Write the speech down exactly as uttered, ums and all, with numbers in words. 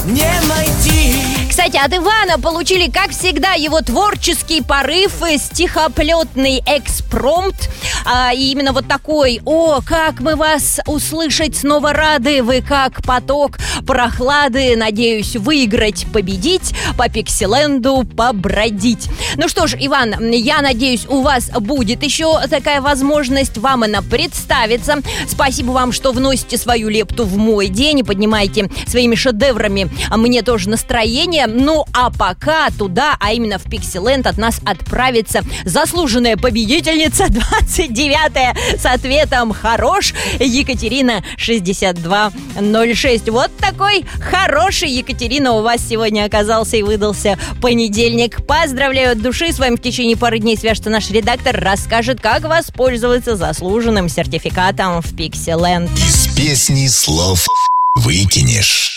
не найти. Кстати, от Ивана получили, как всегда, его творческий порыв, стихоплетный экспромт. А, и именно вот такой: «О, как мы вас услышать снова рады, вы как поток прохлады, надеюсь выиграть, победить, по Пикселенду побродить». Ну что ж, Иван, я надеюсь, у вас будет еще такая возможность, вам она представится. Спасибо вам, что вносите свою лепту в мой день и поднимаете своими шедеврами мне тоже настроение. Ну а пока туда, а именно в Пикселенд, от нас отправится заслуженная победительница, двадцать девятая, с ответом «Хорош», Екатерина шестьдесят два ноль шесть. Вот такой хороший, Екатерина, у вас сегодня оказался и выдался понедельник. Поздравляю от души. С вами в течение пары дней свяжется наш редактор, расскажет, как воспользоваться заслуженным сертификатом в Пикселенд. Из песни слов выкинешь.